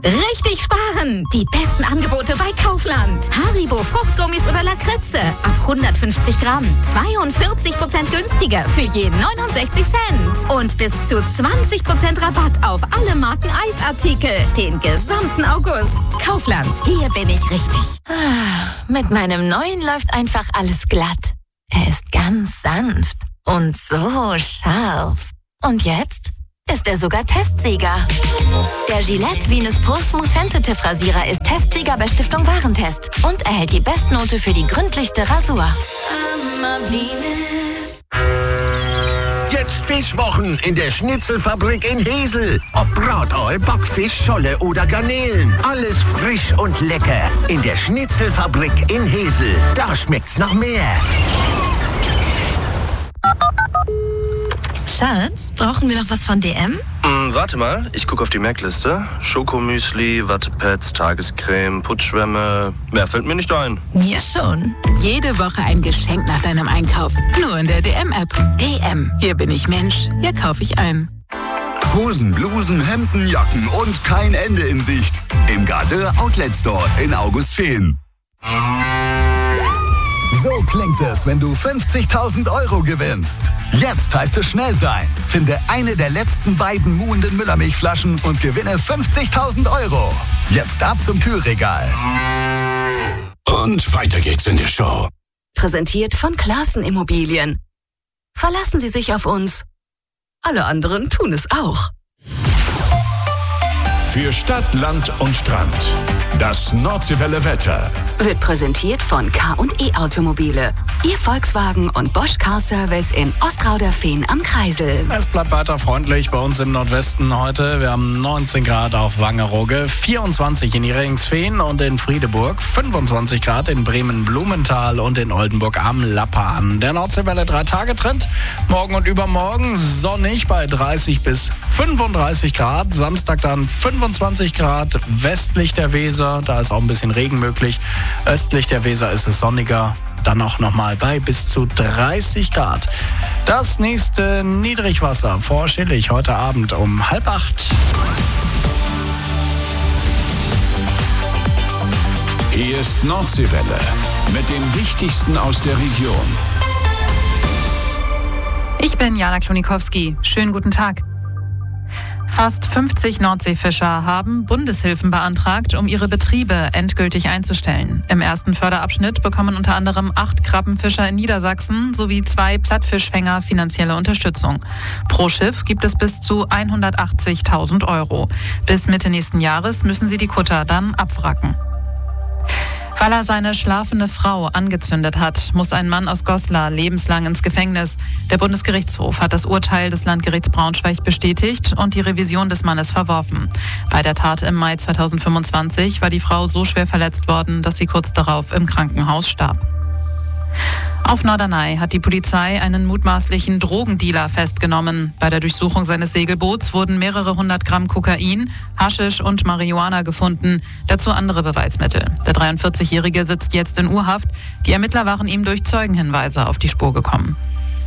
Richtig sparen! Die besten Angebote bei Kaufland. Haribo Fruchtgummis oder Lakritze. Ab 150 Gramm. 42% günstiger für je 69 Cent. Und bis zu 20% Rabatt auf alle Marken Eisartikel. Den gesamten August. Kaufland. Hier bin ich richtig. Mit meinem neuen läuft einfach alles glatt. Er ist ganz sanft und so scharf. Und jetzt ist er sogar Testsieger. Der Gillette Venus Pro Smooth Sensitive Rasierer ist Testsieger bei Stiftung Warentest und erhält die Bestnote für die gründlichste Rasur. Jetzt Fischwochen in der Schnitzelfabrik in Hesel. Ob Brataual, Backfisch, Scholle oder Garnelen. Alles frisch und lecker in der Schnitzelfabrik in Hesel. Da schmeckt's nach mehr. Schatz, brauchen wir noch was von DM? Warte mal, ich gucke auf die Merkliste. Schokomüsli, Wattepads, Tagescreme, Putzschwämme. Mehr fällt mir nicht ein. Mir schon. Jede Woche ein Geschenk nach deinem Einkauf. Nur in der DM-App. DM. Hier bin ich Mensch. Hier kaufe ich ein. Hosen, Blusen, Hemden, Jacken und kein Ende in Sicht. Im Gardeur Outlet Store in Augustfehn. So klingt es, wenn du 50.000 Euro gewinnst. Jetzt heißt es schnell sein. Finde eine der letzten beiden muhenden Müllermilchflaschen und gewinne 50.000 Euro. Jetzt ab zum Kühlregal. Und weiter geht's in der Show. Präsentiert von Classen Immobilien. Verlassen Sie sich auf uns. Alle anderen tun es auch. Für Stadt, Land und Strand. Das Nordseewelle Wetter. Wird präsentiert von K&E Automobile. Ihr Volkswagen und Bosch Car Service in Ostrauderfehn am Kreisel. Es bleibt weiter freundlich bei uns im Nordwesten heute. Wir haben 19 Grad auf Wangerooge, 24 in Heringsfehn und in Friedeburg, 25 Grad in Bremen-Blumenthal und in Oldenburg am Lappan. Der Nordseewelle 3-Tage-Trend. Morgen und übermorgen sonnig bei 30 bis 35 Grad. Samstag dann 25 Grad westlich der Weser. Da ist auch ein bisschen Regen möglich. Östlich der Weser ist es sonniger. Dann auch nochmal bei bis zu 30 Grad. Das nächste Niedrigwasser vor Schillig heute Abend um 7:30. Hier ist Nordseewelle mit dem Wichtigsten aus der Region. Ich bin Jana Klonikowski. Schönen guten Tag. Fast 50 Nordseefischer haben Bundeshilfen beantragt, um ihre Betriebe endgültig einzustellen. Im ersten Förderabschnitt bekommen unter anderem 8 Krabbenfischer in Niedersachsen sowie 2 Plattfischfänger finanzielle Unterstützung. Pro Schiff gibt es bis zu 180.000 Euro. Bis Mitte nächsten Jahres müssen sie die Kutter dann abwracken. Weil er seine schlafende Frau angezündet hat, muss ein Mann aus Goslar lebenslang ins Gefängnis. Der Bundesgerichtshof hat das Urteil des Landgerichts Braunschweig bestätigt und die Revision des Mannes verworfen. Bei der Tat im Mai 2025 war die Frau so schwer verletzt worden, dass sie kurz darauf im Krankenhaus starb. Auf Norderney hat die Polizei einen mutmaßlichen Drogendealer festgenommen. Bei der Durchsuchung seines Segelboots wurden mehrere 100 Gramm Kokain, Haschisch und Marihuana gefunden, dazu andere Beweismittel. Der 43-Jährige sitzt jetzt in U-Haft. Die Ermittler waren ihm durch Zeugenhinweise auf die Spur gekommen.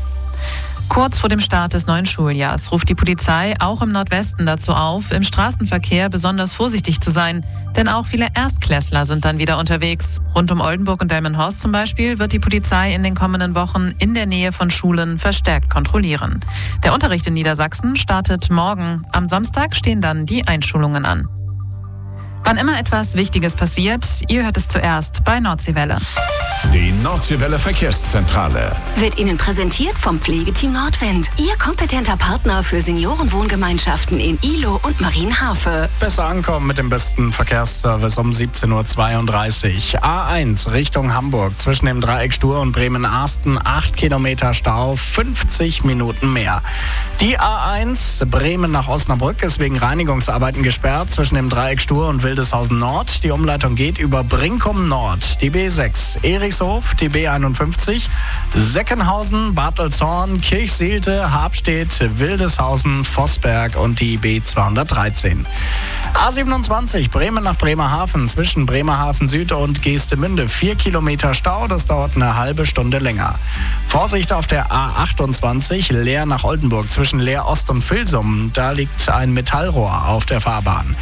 Kurz vor dem Start des neuen Schuljahrs ruft die Polizei auch im Nordwesten dazu auf, im Straßenverkehr besonders vorsichtig zu sein. Denn auch viele Erstklässler sind dann wieder unterwegs. Rund um Oldenburg und Delmenhorst zum Beispiel wird die Polizei in den kommenden Wochen in der Nähe von Schulen verstärkt kontrollieren. Der Unterricht in Niedersachsen startet morgen. Am Samstag stehen dann die Einschulungen an. Wann immer etwas Wichtiges passiert, ihr hört es zuerst bei Nordseewelle. Die Nordseewelle Verkehrszentrale Wird Ihnen präsentiert vom Pflegeteam Nordwind. Ihr kompetenter Partner für Seniorenwohngemeinschaften in Ihlow und Marienhafe. Besser ankommen mit dem besten Verkehrsservice um 17:32 Uhr. A1 Richtung Hamburg zwischen dem Dreieck Stur und Bremen-Arsten 8 Kilometer Stau, 50 Minuten mehr. Die A1 Bremen nach Osnabrück ist wegen Reinigungsarbeiten gesperrt zwischen dem Dreieck Stur und Wildeshausen Nord. Die Umleitung geht über Brinkum Nord, die B6, Erichshof, die B51, Seckenhausen, Bartelshorn, Kirchseelte, Habstedt, Wildeshausen, Vossberg und die B213. A27 Bremen nach Bremerhaven zwischen Bremerhaven Süd und Geestemünde 4 Kilometer Stau, das dauert eine halbe Stunde länger. Vorsicht auf der A28 Leer nach Oldenburg zwischen Leer Ost und Vilsum, da liegt ein Metallrohr auf der Fahrbahn.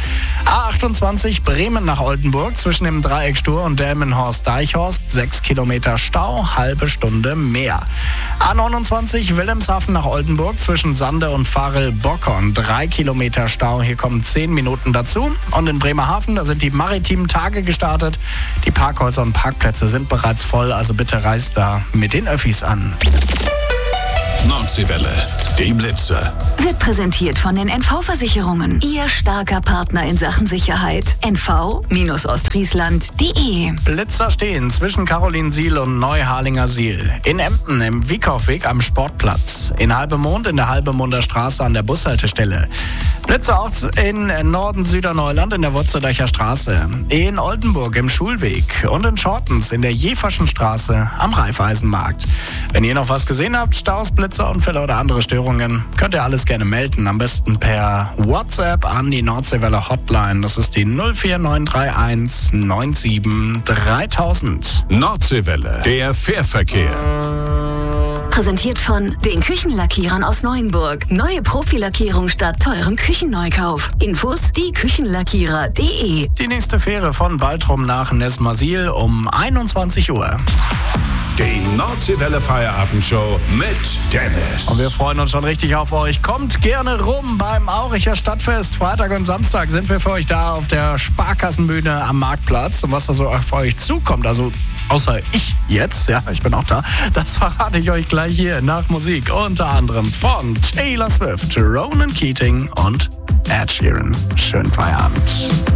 A28 Bremen nach Oldenburg zwischen dem Dreieck Stur und Delmenhorst-Deichhorst 6 Kilometer Stau, halbe Stunde mehr. A29 Wilhelmshaven nach Oldenburg zwischen Sande und Varel-Bockern 3 Kilometer Stau, hier kommen 10 Minuten dazu. Und in Bremerhaven, da sind die maritimen Tage gestartet. Die Parkhäuser und Parkplätze sind bereits voll, also bitte reist da mit den Öffis an. Nordseewelle, die Blitze. Wird präsentiert von den NV-Versicherungen. Ihr starker Partner in Sachen Sicherheit. NV-Ostfriesland.de. Blitzer stehen zwischen Carolinsiel und Neuharlingersiel. In Emden im Wieckhoffweg am Sportplatz. In Halbemond in der Halbemunder Straße an der Bushaltestelle. Blitzer auch in Norden Süderneuland in der Wurzeldacher Straße. In Oldenburg im Schulweg und in Schortens in der Jeferschen Straße am Raiffeisenmarkt. Wenn ihr noch was gesehen habt, Staus, Blitzerunfälle oder andere Störungen, könnt ihr alles gerne melden. Am besten per WhatsApp an die Nordseewelle Hotline. Das ist die 04931 97 3000. Nordseewelle, der Fährverkehr. Präsentiert von den Küchenlackierern aus Neuenburg. Neue Profilackierung statt teurem Küchenneukauf. Infos dieküchenlackierer.de. Die nächste Fähre von Baltrum nach Nesmasil um 21 Uhr. Die Nordseewelle Feierabendshow mit Dennis. Und wir freuen uns schon richtig auf euch. Kommt gerne rum beim Auricher Stadtfest. Freitag und Samstag sind wir für euch da auf der Sparkassenbühne am Marktplatz. Und was da so auf euch zukommt, also außer ich jetzt, ja, ich bin auch da, das verrate ich euch gleich hier nach Musik. Unter anderem von Taylor Swift, Ronan Keating und Ed Sheeran. Schönen Feierabend.